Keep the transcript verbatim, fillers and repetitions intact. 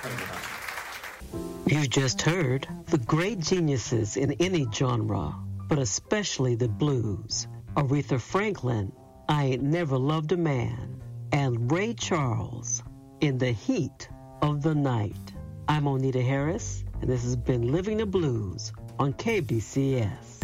You just heard the great geniuses in any genre, but especially the blues. Aretha Franklin, I Ain't Never Loved a Man, and Ray Charles, In the Heat of the Night. I'm Onita Harris, and this has been Living the Blues on K B C S.